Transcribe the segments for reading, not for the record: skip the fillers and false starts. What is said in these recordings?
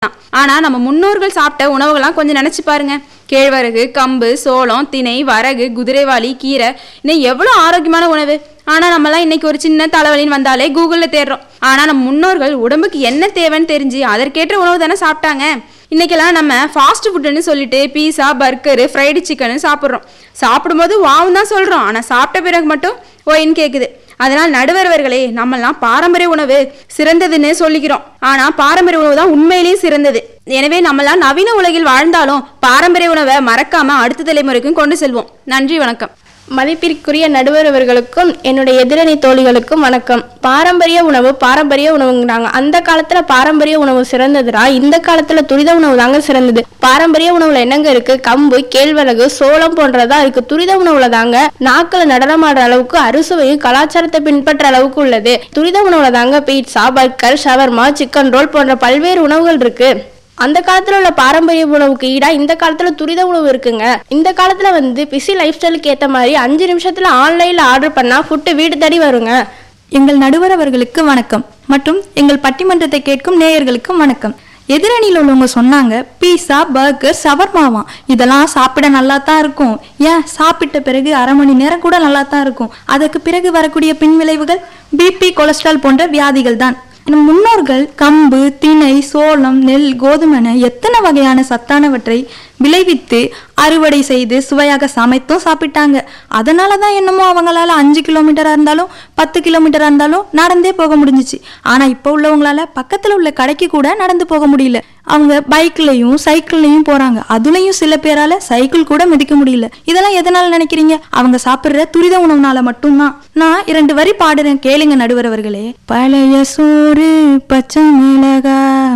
ஆனா நம்ம முன்னோர்கள் சாப்பிட்ட உணவுகள்லாம் கொஞ்சம் நினைச்சு பாருங்க. கேழ்வரகு, கம்பு, சோளம், திணை, வரகு, குதிரைவாளி, கீரை, இன்னும் எவ்வளவு ஆரோக்கியமான உணவு. ஆனா நம்மலாம் இன்னைக்கு ஒரு சின்ன தலைவலின்னு வந்தாலே கூகுள்ல தேடுறோம். ஆனா நம்ம முன்னோர்கள் உடம்புக்கு என்ன தேவைன்னு தெரிஞ்சு அதற்கேற்ற உணவு தானே சாப்பிட்டாங்க. இன்னைக்கெல்லாம் நம்ம ஃபாஸ்ட் ஃபுட்டுன்னு சொல்லிட்டு பீஸா, பர்கரு, ஃப்ரைடு சிக்கன் சாப்பிட்றோம். சாப்பிடும்போது வாவும் தான் சொல்றோம், ஆனா சாப்பிட்ட பிறகு மட்டும் ஓயின்னு கேக்குது. அதனால் நடுவர்களே, நம்மெல்லாம் பாரம்பரிய உணவு சிறந்ததுன்னு சொல்லிக்கிறோம். ஆனா பாரம்பரிய உணவு தான் உண்மையிலேயே சிறந்தது. எனவே நம்மெல்லாம் நவீன உலகில் வாழ்ந்தாலும் பாரம்பரிய உணவை மறக்காம அடுத்த தலைமுறைக்கும் கொண்டு செல்வோம். நன்றி, வணக்கம். மதிப்பிற்குரிய நடுவர் அவர்களுக்கும் என்னுடைய எதிரணி தோழிகளுக்கும் வணக்கம். பாரம்பரிய உணவுங்கிறாங்க. அந்த காலத்துல பாரம்பரிய உணவு சிறந்ததுடா, இந்த காலத்துல துரித உணவு தாங்க சிறந்தது. பாரம்பரிய உணவுல என்னங்க இருக்கு? கம்பு, கேழ்வரகு, சோளம் போன்றதா இருக்கு. துரித உணவுல தாங்க நாக்களை நடனமாடுற அளவுக்கு அறுசுவையும் கலாச்சாரத்தை பின்பற்ற அளவுக்கு உள்ளது. துரித உணவுல தாங்க pizza, burger, shawarma, chicken roll போன்ற பல்வேறு உணவுகள் இருக்கு. அந்த காலத்துல உள்ள பாரம்பரிய உணவுக்கு ஈடா இந்த காலத்துல துரித உணவு இருக்குங்க. இந்த காலத்துல பிஸி லைஃப் ஸ்டைலுக்கு ஏற்ற மாதிரி 5 நிமிஷத்துல ஆன்லைன்ல ஆர்டர் பண்ணா ஃபுட்டு வீடு தேடி வருங்க. எங்கள் நடுவர் அவர்களுக்கு வணக்கம் மற்றும் எங்கள் பட்டிமன்றத்தை கேட்கும் நேயர்களுக்கும் வணக்கம். எதிரணியில் உள்ளவங்க சொன்னாங்க பீஸா, பர்கர், ஷவர்மாவா இதெல்லாம் சாப்பிட நல்லா தான் இருக்கும். ஏன் சாப்பிட்ட பிறகு அரை மணி நேரம் கூட நல்லா தான் இருக்கும். அதற்கு பிறகு வரக்கூடிய பின்விளைவுகள் பிபி, கொலஸ்ட்ரால் போன்ற வியாதிகள் தான். முன்னோர்கள் கம்பு, திணை, சோளம், நெல், கோதுமை எத்தனை வகையான சத்தானவற்றை விளைவித்து அறுவடை செய்து சுவையாக சமைத்தும் சாப்பிட்டாங்க. அதனாலதான் என்னமோ அவங்களால 5 கிலோமீட்டரா இருந்தாலும் 10 கிலோமீட்டரா இருந்தாலும் நடந்தே போக முடிஞ்சிச்சு. ஆனா இப்ப உள்ளவங்களால பக்கத்துல உள்ள கடைக்கு கூட நடந்து போக முடியல. அவங்க பைக்லயும் சைக்கிள்லயும் போறாங்க. அதுலயும் சில பேரால சைக்கிள் கூட மிதிக்க முடியல. இதெல்லாம் எதனால நினைக்கிறீங்க? அவங்க சாப்பிடுற துரித உணவுனால மட்டும்தான். நான் 2 வரி பாடுறேன், கேளுங்க நடுவர் அவர்களே. பழைய சோறு பச்சை மிளகா,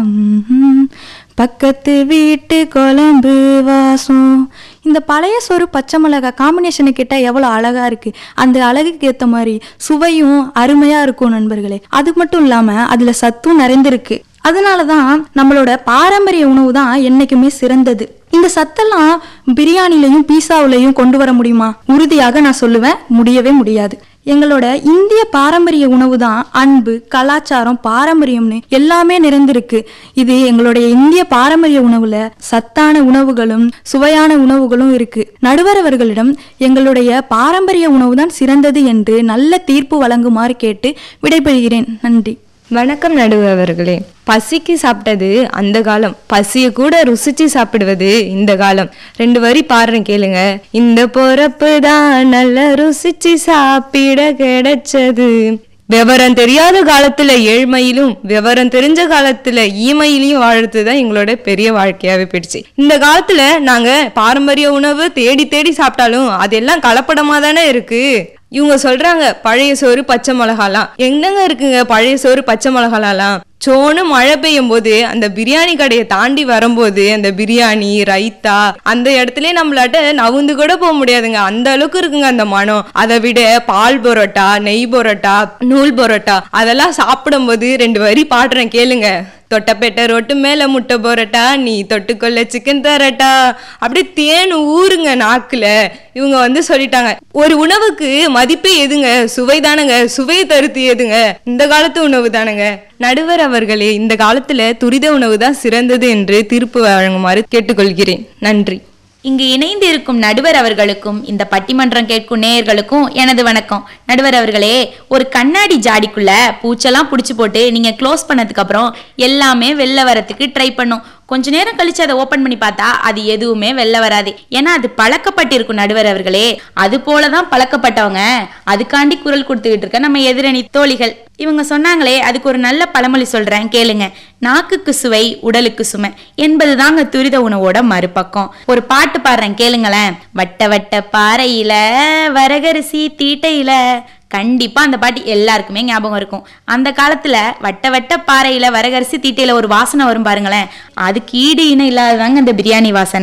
பக்கத்து வீட்டு குழம்பு வாசம். இந்த பழைய சோறு பச்சை மிளகா காம்பினேஷனு கிட்ட எவ்வளோ அழகா இருக்கு. அந்த அழகுக்கு ஏற்ற மாதிரி சுவையும் அருமையா இருக்கும் நண்பர்களே. அது மட்டும் இல்லாம அதுல சத்தும் நிறைந்திருக்கு. அதனாலதான் நம்மளோட பாரம்பரிய உணவு தான் என்னைக்குமே சிறந்தது. இந்த சத்தெல்லாம் பிரியாணிலையும் பீஸாவிலையும் கொண்டு வர முடியுமா? உறுதியாக நான் சொல்லுவேன், முடியவே முடியாது. எங்களோட இந்திய பாரம்பரிய உணவு தான் அன்பு, கலாச்சாரம், பாரம்பரியம்னு எல்லாமே நிறைந்திருக்கு. இது எங்களுடைய இந்திய பாரம்பரிய உணவுல சத்தான உணவுகளும் சுவையான உணவுகளும் இருக்கு. நடுவர் அவர்களிடம் எங்களுடைய பாரம்பரிய உணவு தான் சிறந்தது என்று நல்ல தீர்ப்பு வழங்குமாறு கேட்டு விடைபெறுகிறேன். நன்றி. வணக்கம் நடுவர் அவர்களே. பசிக்கு சாப்பிட்டது அந்த காலம், பசிய கூட ருசிச்சு சாப்பிடுவது இந்த காலம். 2 வரி பாடுறேன், கேளுங்க. இந்த பொறப்பு தான் நல்ல ருசிச்சு சாப்பிட கிடைச்சது. விவரம் தெரியாத காலத்துல ஏழ்மையிலும் விவரம் தெரிஞ்ச காலத்துல ஈமையிலையும் வாழ்றதுதான் எங்களோட பெரிய வாழ்க்கையாவே போயிடுச்சு. இந்த காலத்துல நாங்க பாரம்பரிய உணவு தேடி தேடி சாப்பிட்டாலும் அதெல்லாம் கலப்படமா தானே இருக்கு. இவங்க சொல்றாங்க பழைய சோறு பச்சை மிளகாலாம். என்னங்க இருக்குங்க பழைய சோறு பச்சை மிளகாலாம்? சோனு மழை பெய்யும் போது அந்த பிரியாணி கடையை தாண்டி வரும்போது அந்த பிரியாணி, ரைத்தா அந்த இடத்துல நம்மளாட்ட நவுந்து கூட போக முடியாதுங்க. அந்த அளவுக்கு இருக்குங்க அந்த மனம். அதை விட பால் பரோட்டா, நெய் பரோட்டா, நூல் பரோட்டா அதெல்லாம் சாப்பிடும் போது 2 வரி பாடுறேன், கேளுங்க. தொட்டப்பேட்டை ரோட்டு மேல முட்டை போரட்டா, நீ தொட்டுக்கொள்ள சிக்கன் தரட்டா. அப்படியே தேன் ஊருங்க நாக்குல. இவங்க சொல்லிட்டாங்க, ஒரு உணவுக்கு மதிப்பே எதுங்க? சுவை தானங்க. சுவை தருத்து எதுங்க? இந்த காலத்து உணவு தானங்க. நடுவர் அவர்களே, இந்த காலத்துல துரித உணவு தான் சிறந்தது என்று தீர்ப்பு வழங்குமாறு கேட்டுக்கொள்கிறேன். நன்றி. இங்கு இணைந்து இருக்கும் நடுவர் அவர்களுக்கும் இந்த பட்டிமன்றம் கேட்கும் நேயர்களுக்கும் எனது வணக்கம். நடுவர் அவர்களே, ஒரு கண்ணாடி ஜாடிக்குள்ள பூச்செல்லாம் புடிச்சு போட்டு நீங்க க்ளோஸ் பண்ணதுக்கு அப்புறம் எல்லாமே வெளில வரத்துக்கு ட்ரை பண்ணும். கொஞ்ச நேரம் கழிச்சு அதை ஓபன் பண்ணி பார்த்தா அது எதுவுமே வெளில வராது. ஏன்னா அது பழக்கப்பட்டிருக்கும். நடுவர் அவர்களே, அது போலதான் பழக்கப்பட்டவங்க அதுக்காண்டி குரல் கொடுத்துக்கிட்டு இருக்க நம்ம எதிரணி தோழிகள். இவங்க சொன்னாங்களே, அதுக்கு ஒரு நல்ல பழமொழி சொல்றேன், கேளுங்க. நாக்குக்கு சுவை, உடலுக்கு சுமை என்பதுதாங்க துரித உணவோட மறுபக்கம். ஒரு பாட்டு பாடுறேன், கேளுங்களேன். வட்ட வட்ட பாறையில வரகரிசி தீட்டையில. கண்டிப்பா அந்த பாட்டு எல்லாருக்குமே ஞாபகம் இருக்கும். அந்த காலத்துல வட்ட வட்ட பாறையில வரகரிசி தீட்டையில ஒரு வாசனை வரும் பாருங்களேன். அதுக்கு ஈடு இணை இல்லாததாங்க இந்த பிரியாணி வாசனை.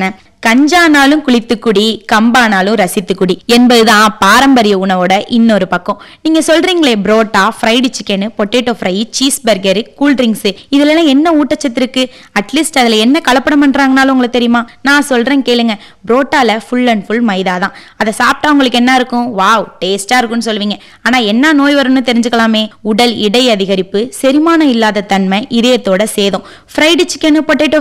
கஞ்சானாலும் குளித்து குடி, கம்பானாலும் ரசித்து குடி என்பதுதான் பாரம்பரிய உணவோட இன்னொரு பக்கம். நீங்க சொல்றீங்களே parotta, fried chicken, potato fry, cheese burger, cool drinks, இதுல எல்லாம் என்ன ஊட்டச்சத்து இருக்கு? அட்லீஸ்ட் அதுல என்ன கலப்படம் பண்றாங்கனாலும் உங்களுக்கு தெரியுமா? நான் சொல்றேன் கேளுங்க. புரோட்டால ஃபுல் அண்ட் ஃபுல் மைதா தான். அதை சாப்பிட்டா உங்களுக்கு என்ன இருக்கும்? வாவ், டேஸ்டா இருக்கும்னு சொல்லுவீங்க. ஆனா என்ன நோய் வரும்னு தெரிஞ்சுக்கலாமே. உடல் எடை அதிகரிப்பு, செரிமானம் இல்லாத தன்மை, இதயத்தோட சேதம். Fried chicken, potato